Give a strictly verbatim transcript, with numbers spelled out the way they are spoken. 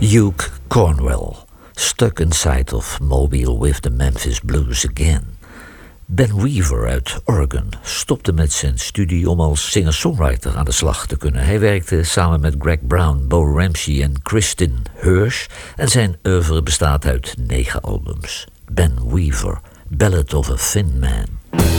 Hugh Cornwell, stuck inside of Mobile with the Memphis Blues again. Ben Weaver uit Oregon stopte met zijn studie om als singer-songwriter aan de slag te kunnen. Hij werkte samen met Greg Brown, Bo Ramsey en Kristin Hirsch en zijn oeuvre bestaat uit negen albums. Ben Weaver, Ballad of a Thin Man.